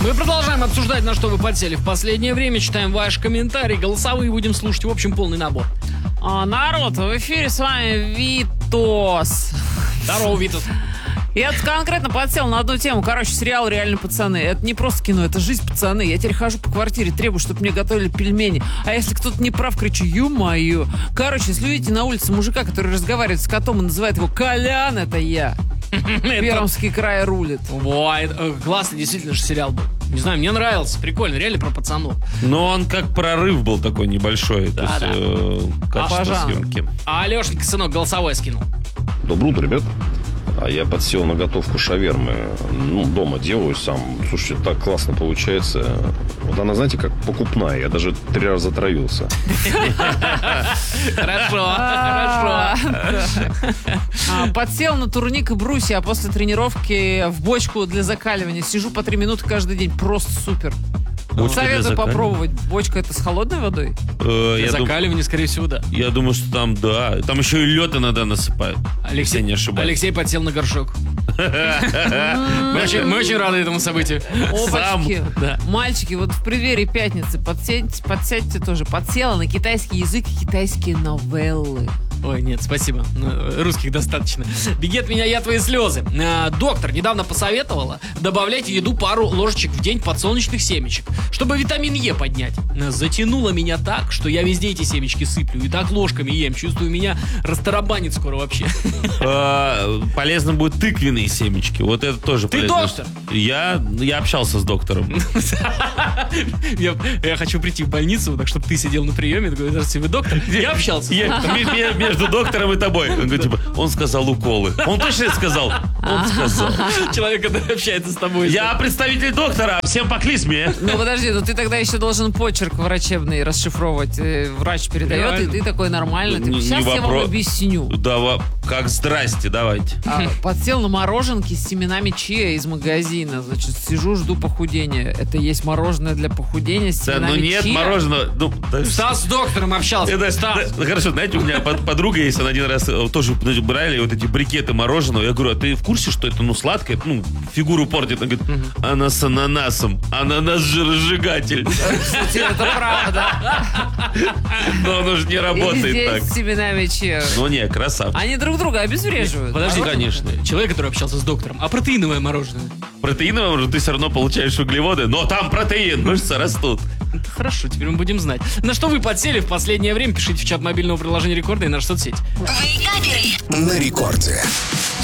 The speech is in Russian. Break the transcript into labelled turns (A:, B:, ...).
A: Мы продолжаем обсуждать, на что вы подсели в последнее время. Читаем ваши комментарии, голосовые будем слушать. В общем, полный набор.
B: Народ, в эфире с вами Витос.
A: Здорово, Витос.
B: Я конкретно подсел на одну тему. Короче, сериал «Реальные пацаны». Это не просто кино, это жизнь, пацаны. Я теперь хожу по квартире, требую, чтобы мне готовили пельмени. А если кто-то не прав, кричу: ё-моё. Короче, если увидите на улице мужика, который разговаривает с котом и называет его Колян, это я. Пермский край рулит.
A: Ой, классный действительно же сериал был. Не знаю, мне нравился, прикольно, реально про пацанов.
C: Но он как прорыв был такой небольшой.
A: Да,
C: то есть, качество съемки.
A: А Алешенька, сынок, голосовой скинул.
D: Доброе утро, ребят. А я подсел на готовку шавермы. Дома делаю сам. Слушайте, так классно получается. Вот она, знаете, как покупная. Я даже 3 раза отравился.
A: Хорошо.
B: Подсел на турник и брусья, а после тренировки в бочку для закаливания. Сижу по 3 минуты каждый день. Просто супер. Советую попробовать. Бочка — это с холодной водой?
A: Для закаливания, скорее всего, да.
C: Я думаю, что там, да. Там еще и лед иногда насыпают.
A: Алексей
C: не ошибаюсь.
A: Алексей подсел на горшок. Мы очень рады этому событию.
B: Опачки.
A: Да.
B: Мальчики, вот в преддверии пятницы подсядьте тоже. Подсела на китайский язык и китайские новеллы.
A: Ой, нет, спасибо. Русских достаточно. Беги от меня, я твои слезы. Доктор недавно посоветовала добавлять в еду пару ложечек в день подсолнечных семечек, чтобы витамин Е поднять. Затянуло меня так, что я везде эти семечки сыплю. И так ложками ем. Чувствую, меня растарабанит скоро вообще.
C: Полезно будет тыквенные семечки. Вот это тоже
A: Ты
C: полезно.
A: доктор?
C: Я общался с доктором.
A: Я хочу прийти в больницу, так чтобы ты сидел на приеме. Такой: здравствуйте, вы доктор? Я общался.
C: Между доктором и тобой. Он говорит, он сказал уколы. Он точно сказал? Он сказал.
A: Человек, который общается с тобой.
C: Я представитель доктора. Всем по клизме.
B: Ну подожди, ты тогда еще должен почерк врачебный расшифровывать. Врач передает,
A: Реально?
B: и ты такой нормальный. Сейчас я вам объясню.
C: Да, как здрасте, давайте.
B: Подсел на мороженки с семенами чиа из магазина. Значит, сижу, жду похудения. Это есть мороженое для похудения с семенами чиа?
C: Да, нет мороженого.
A: Стас с доктором общался. Стас.
C: Хорошо, знаете, у меня подруга есть, она один раз тоже брали вот эти брикеты мороженого. Я говорю: а ты в курсе, что это, сладкое, фигуру портит? Она говорит: она с ананасом. Ананас жиросжигатель.
B: Это правда.
C: Но оно же не работает так.
B: С семенами чиа.
C: Ну не, красавчик.
B: Они друг друга обезвреживают.
A: Подожди,
C: конечно.
A: Человек, который общался с доктором. А протеиновое мороженое?
C: Протеиновое же ты все равно получаешь углеводы, но там протеин, мышцы растут.
A: Хорошо, теперь мы будем знать. На что вы подсели в последнее время? Пишите в чат мобильного приложения Рекорда и наши соцсети.
E: На рекорде.